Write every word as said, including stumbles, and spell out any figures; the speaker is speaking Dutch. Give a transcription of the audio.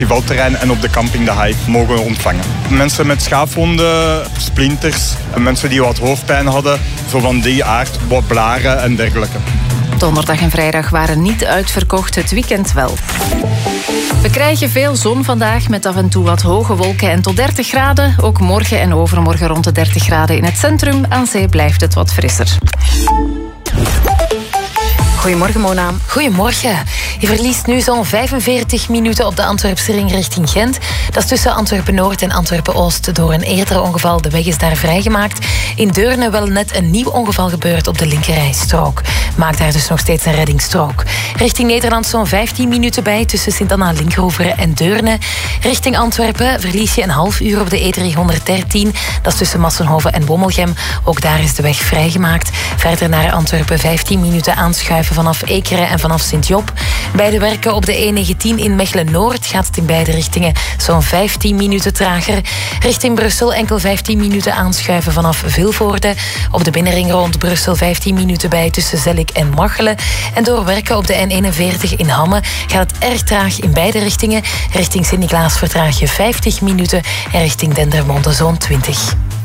festivalterrein en op de camping de Hive mogen ontvangen. Mensen met schaafwonden, splinters, en mensen die wat hoofdpijn hadden, zo van die aard, wat blaren en dergelijke. Donderdag en vrijdag waren niet uitverkocht, het weekend wel. We krijgen veel zon vandaag met af en toe wat hoge wolken en tot dertig graden. Ook morgen en overmorgen rond de dertig graden in het centrum. Aan zee blijft het wat frisser. Goedemorgen, Mona. Goedemorgen. Je verliest nu zo'n vijfenveertig minuten op de Antwerpse ring richting Gent. Dat is tussen Antwerpen-Noord en Antwerpen-Oost. Door een eerder ongeval, de weg is daar vrijgemaakt. In Deurne wel net een nieuw ongeval gebeurd op de linkerrijstrook. Maakt daar dus nog steeds een reddingsstrook. Richting Nederland zo'n vijftien minuten bij tussen Sint-Anna-Linkhoeveren en Deurne. Richting Antwerpen verlies je een half uur op de E driehonderddertien. Dat is tussen Massenhoven en Wommelgem. Ook daar is de weg vrijgemaakt. Verder naar Antwerpen vijftien minuten aanschuiven vanaf Ekeren en vanaf Sint-Job. Bij de werken op de E negentien in Mechelen-Noord gaat het in beide richtingen zo'n vijftien minuten trager. Richting Brussel enkel vijftien minuten aanschuiven vanaf Vilvoorde. Op de binnenring rond Brussel vijftien minuten bij tussen Zellik en Machelen. En door werken op de N eenenveertig in Hamme gaat het erg traag in beide richtingen. Richting Sint-Niklaas vertraag je vijftig minuten en richting Dendermonde zo'n twintig.